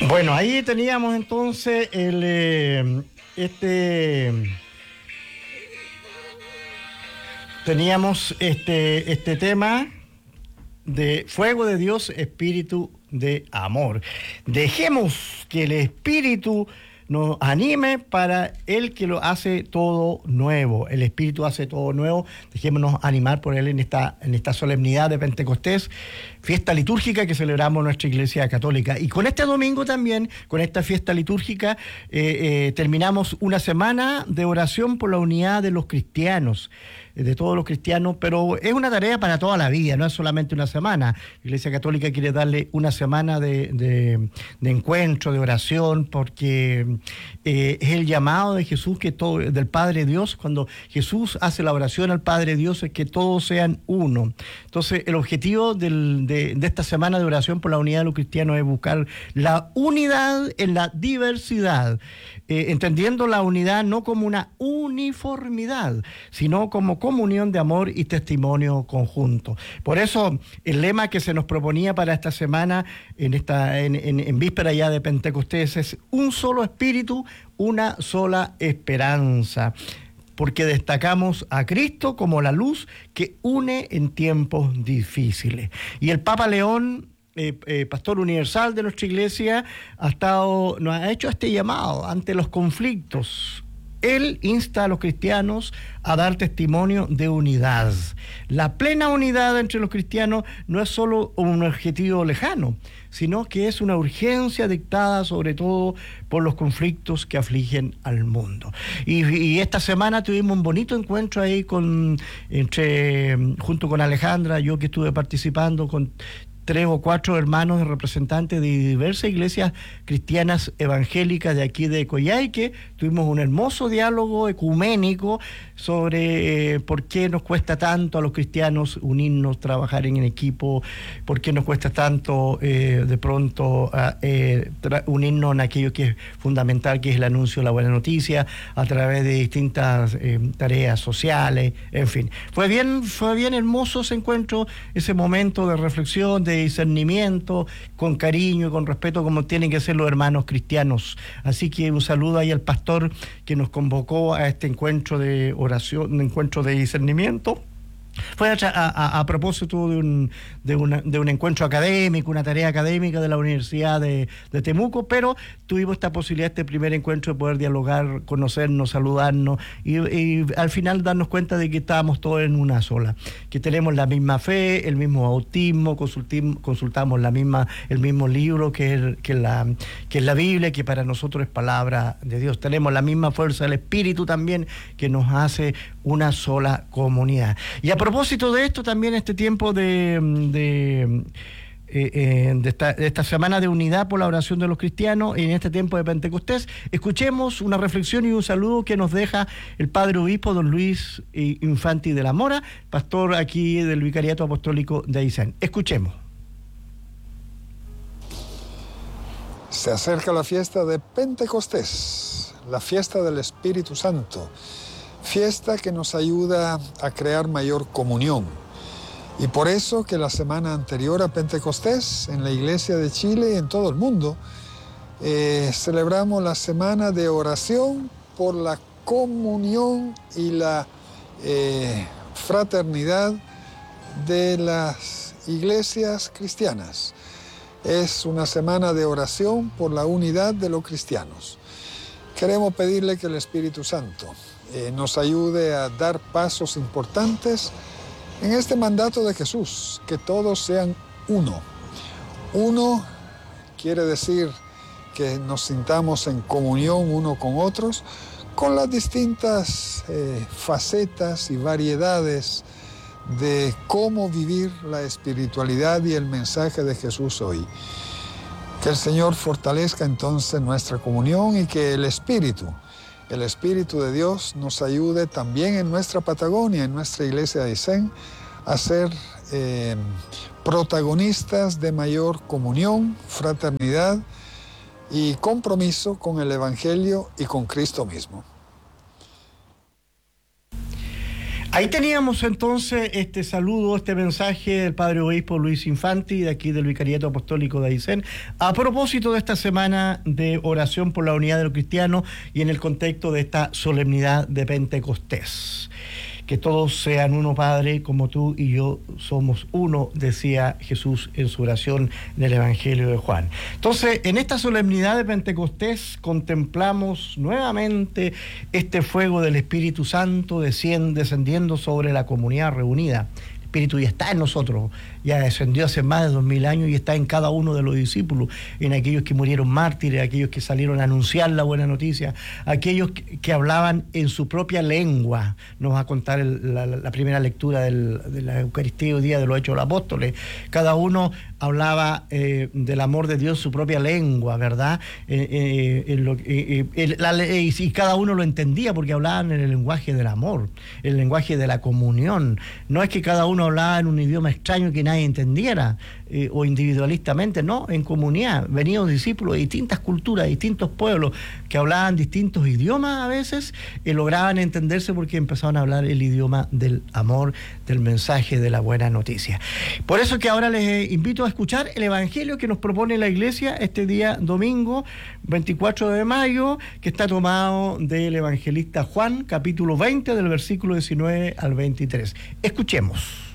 Bueno, ahí teníamos entonces este tema de fuego de Dios, espíritu de amor. Dejemos que el espíritu nos anime para el que lo hace todo nuevo. El espíritu hace todo nuevo. Dejémonos animar por él en esta solemnidad de Pentecostés, fiesta litúrgica que celebramos en nuestra Iglesia Católica. Y con este domingo también, con esta fiesta litúrgica, terminamos una semana de oración por la unidad de los cristianos, de todos los cristianos, pero es una tarea para toda la vida, no es solamente una semana. La Iglesia Católica quiere darle una semana de encuentro, de oración, porque es el llamado de Jesús, del Padre Dios. Cuando Jesús hace la oración al Padre Dios, es que todos sean uno. Entonces, el objetivo de esta semana de oración por la unidad de los cristianos es buscar la unidad en la diversidad, entendiendo la unidad no como una uniformidad, sino como comunión de amor y testimonio conjunto. Por eso, el lema que se nos proponía para esta semana, en víspera ya de Pentecostés, es un solo espíritu, una sola esperanza, porque destacamos a Cristo como la luz que une en tiempos difíciles. Y el Papa León, pastor universal de nuestra iglesia, nos ha hecho este llamado ante los conflictos. Él insta a los cristianos a dar testimonio de unidad. La plena unidad entre los cristianos no es solo un objetivo lejano, sino que es una urgencia dictada sobre todo por los conflictos que afligen al mundo. Y esta semana tuvimos un bonito encuentro ahí junto con Alejandra, yo que estuve participando con 3 o 4 hermanos representantes de diversas iglesias cristianas evangélicas de aquí de Coyhaique. Tuvimos un hermoso diálogo ecuménico sobre por qué nos cuesta tanto a los cristianos unirnos, trabajar en equipo, por qué nos cuesta tanto de pronto unirnos en aquello que es fundamental, que es el anuncio de la buena noticia, a través de distintas tareas sociales, en fin. Fue bien hermoso ese encuentro, ese momento de reflexión, de discernimiento, con cariño y con respeto, como tienen que ser los hermanos cristianos. Así que un saludo ahí al pastor que nos convocó a este encuentro de oración, un encuentro de discernimiento. Fue a propósito de un encuentro académico, una tarea académica de la Universidad de Temuco, pero tuvimos esta posibilidad, este primer encuentro, de poder dialogar, conocernos, saludarnos y al final darnos cuenta de que estábamos todos en una sola, que tenemos la misma fe, el mismo bautismo, consultamos el mismo libro que es la Biblia, que para nosotros es palabra de Dios. Tenemos la misma fuerza del Espíritu también, que nos hace una sola comunidad. Y a propósito de esto, también este tiempo de esta semana de unidad por la oración de los cristianos, y en este tiempo de Pentecostés, escuchemos una reflexión y un saludo que nos deja el Padre Obispo don Luis Infanti de la Mora, pastor aquí del Vicariato Apostólico de Aysén. Escuchemos. Se acerca la fiesta de Pentecostés, la fiesta del Espíritu Santo, fiesta que nos ayuda a crear mayor comunión. Y por eso que la semana anterior a Pentecostés, en la Iglesia de Chile y en todo el mundo, celebramos la semana de oración por la comunión y la fraternidad de las iglesias cristianas. Es una semana de oración por la unidad de los cristianos. Queremos pedirle que el Espíritu Santo nos ayude a dar pasos importantes en este mandato de Jesús, que todos sean uno. Uno quiere decir que nos sintamos en comunión uno con otros, con las distintas facetas y variedades de cómo vivir la espiritualidad y el mensaje de Jesús hoy. Que el Señor fortalezca entonces nuestra comunión y que el Espíritu de Dios nos ayude también en nuestra Patagonia, en nuestra iglesia de Aysén, a ser protagonistas de mayor comunión, fraternidad y compromiso con el Evangelio y con Cristo mismo. Ahí teníamos entonces este saludo, este mensaje del Padre Obispo Luis Infanti, de aquí del Vicariato Apostólico de Aysén, a propósito de esta semana de oración por la unidad de los cristianos y en el contexto de esta solemnidad de Pentecostés. Que todos sean uno, Padre, como tú y yo somos uno, decía Jesús en su oración en el Evangelio de Juan. Entonces, en esta solemnidad de Pentecostés contemplamos nuevamente este fuego del Espíritu Santo descendiendo sobre la comunidad reunida. El Espíritu ya está en nosotros, ya descendió hace más de 2000 años y está en cada uno de los discípulos, en aquellos que murieron mártires, aquellos que salieron a anunciar la buena noticia, aquellos que hablaban en su propia lengua. Nos va a contar la primera lectura de la Eucaristía hoy día de los Hechos de los Apóstoles. Cada uno hablaba del amor de Dios en su propia lengua, ¿verdad? Y cada uno lo entendía porque hablaban en el lenguaje del amor, el lenguaje de la comunión. No es que cada uno hablaba en un idioma extraño que nadie entendiera, o individualistamente, no, en comunidad. Venían discípulos de distintas culturas, de distintos pueblos, que hablaban distintos idiomas a veces, y lograban entenderse porque empezaban a hablar el idioma del amor, del mensaje de la buena noticia. Por eso que ahora les invito a escuchar el Evangelio que nos propone la Iglesia este día domingo, 24 de mayo, que está tomado del evangelista Juan, capítulo 20, del versículo 19 al 23. Escuchemos.